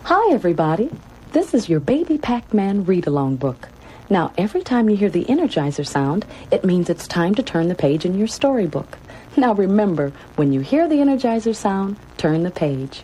Hi, everybody. This is your Baby Pac-Man read-along book. Now, every time you hear the Energizer sound, it means it's time to turn the page in your storybook. Now, remember, when you hear the Energizer sound, turn the page.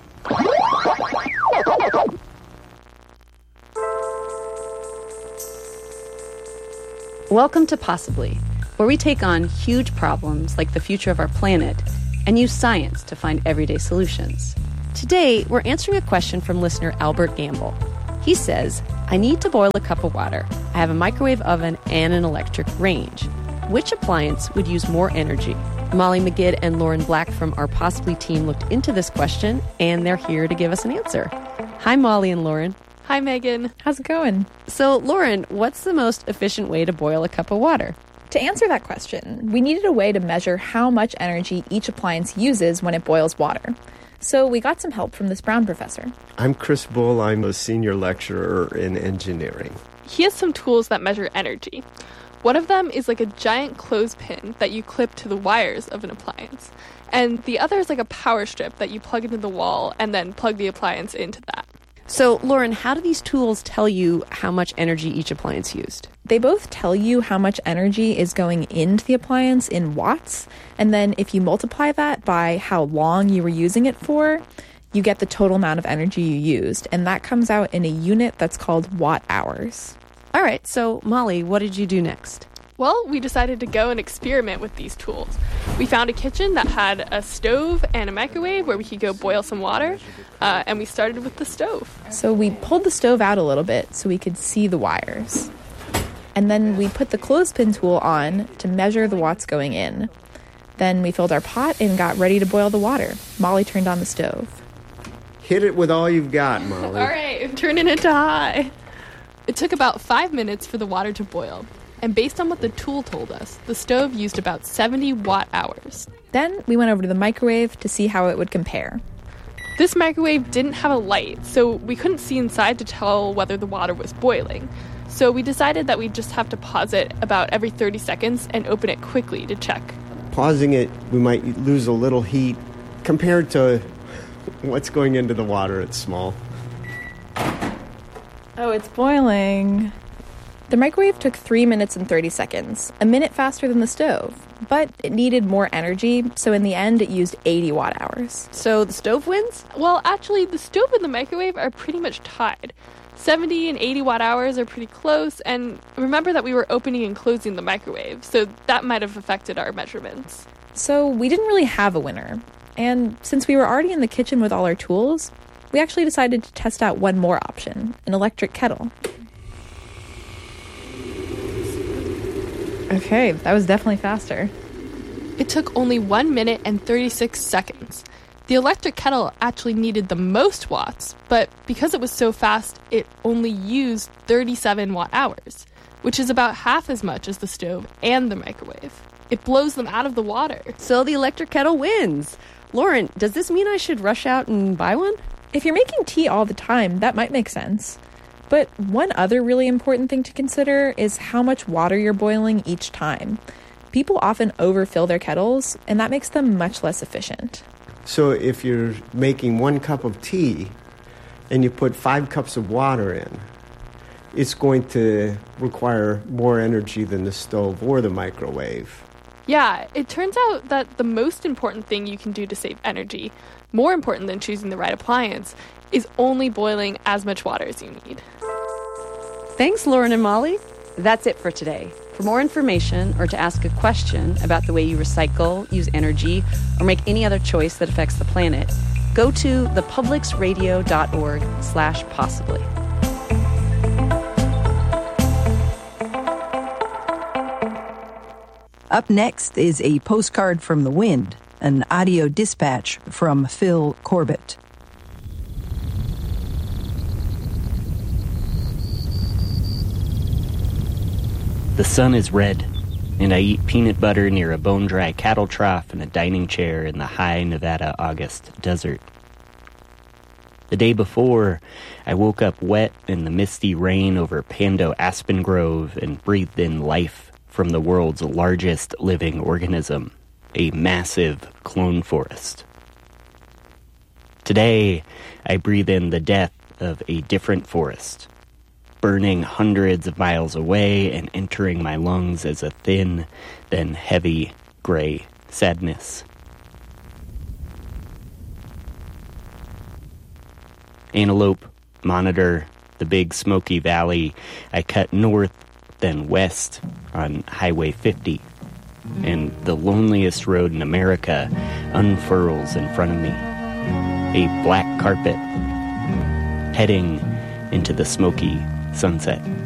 Welcome to Possibly, where we take on huge problems like the future of our planet and use science to find everyday solutions. Today, we're answering a question from listener Albert Gamble. He says, I need to boil a cup of water. I have a microwave oven and an electric range. Which appliance would use more energy? Molly McGidd and Lauren Black from our Possibly team looked into this question, and they're here to give us an answer. Hi, Molly and Lauren. Hi, Megan. How's it going? So, Lauren, what's the most efficient way to boil a cup of water? To answer that question, we needed a way to measure how much energy each appliance uses when it boils water. So we got some help from this Brown professor. I'm Chris Bull. I'm a senior lecturer in engineering. He has some tools that measure energy. One of them is like a giant clothespin that you clip to the wires of an appliance. And the other is like a power strip that you plug into the wall and then plug the appliance into that. So, Lauren, how do these tools tell you how much energy each appliance used? They both tell you how much energy is going into the appliance in watts, and then if you multiply that by how long you were using it for, you get the total amount of energy you used, and that comes out in a unit that's called watt-hours. All right, so Molly, what did you do next? Well, we decided to go and experiment with these tools. We found a kitchen that had a stove and a microwave where we could go boil some water, and we started with the stove. So we pulled the stove out a little bit so we could see the wires. And then we put the clothespin tool on to measure the watts going in. Then we filled our pot and got ready to boil the water. Molly turned on the stove. Hit it with all you've got, Molly. All right, turning it to high. It took about 5 minutes for the water to boil. And based on what the tool told us, the stove used about 70 watt-hours. Then we went over to the microwave to see how it would compare. This microwave didn't have a light, so we couldn't see inside to tell whether the water was boiling. So we decided that we'd just have to pause it about every 30 seconds and open it quickly to check. Pausing it, we might lose a little heat. Compared to what's going into the water, it's small. Oh, it's boiling. The microwave took 3 minutes and 30 seconds, a minute faster than the stove, but it needed more energy, so in the end it used 80 watt-hours. So the stove wins? Well, actually, the stove and the microwave are pretty much tied. 70 and 80 watt-hours are pretty close, and remember that we were opening and closing the microwave, so that might have affected our measurements. So we didn't really have a winner, and since we were already in the kitchen with all our tools, we actually decided to test out one more option, an electric kettle. Okay, that was definitely faster. It took only 1 minute and 36 seconds. The electric kettle actually needed the most watts, but because it was so fast, it only used 37 watt-hours, which is about half as much as the stove and the microwave. It blows them out of the water. So the electric kettle wins. Lauren, does this mean I should rush out and buy one? If you're making tea all the time, that might make sense. But one other really important thing to consider is how much water you're boiling each time. People often overfill their kettles, and that makes them much less efficient. So if you're making 1 cup of tea and you put 5 cups of water in, it's going to require more energy than the stove or the microwave. Yeah, it turns out that the most important thing you can do to save energy, more important than choosing the right appliance, is only boiling as much water as you need. Thanks, Lauren and Molly. That's it for today. For more information or to ask a question about the way you recycle, use energy, or make any other choice that affects the planet, go to thepublicsradio.org/possibly. Up next is a postcard from the wind, an audio dispatch from Phil Corbett. The sun is red, and I eat peanut butter near a bone-dry cattle trough in a dining chair in the high Nevada August desert. The day before, I woke up wet in the misty rain over Pando Aspen Grove and breathed in life from the world's largest living organism, a massive clone forest. Today, I breathe in the death of a different forest, burning hundreds of miles away and entering my lungs as a thin, then heavy, gray sadness. Antelope, Monitor, the Big Smoky Valley. I cut north, then west on Highway 50, and the loneliest road in America unfurls in front of me. A black carpet heading into the smoky sunset.